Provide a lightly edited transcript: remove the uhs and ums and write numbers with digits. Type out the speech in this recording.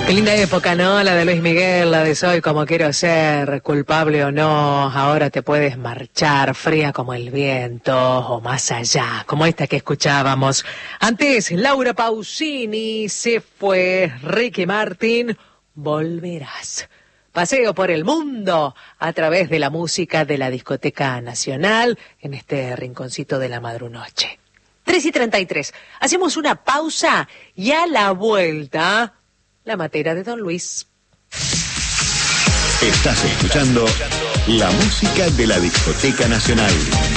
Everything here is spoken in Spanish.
Qué linda época, ¿no? La de Luis Miguel, la de Soy como quiero ser, culpable o no, ahora te puedes marchar, fría como el viento, o más allá, como esta que escuchábamos. Antes, Laura Pausini, se fue, Ricky Martin, volverás. Paseo por el mundo a través de la música de la Discoteca Nacional en este rinconcito de la madrunoche. 3:33. Hacemos una pausa y a la vuelta, la matera de Don Luis. Estás escuchando la música de la Discoteca Nacional.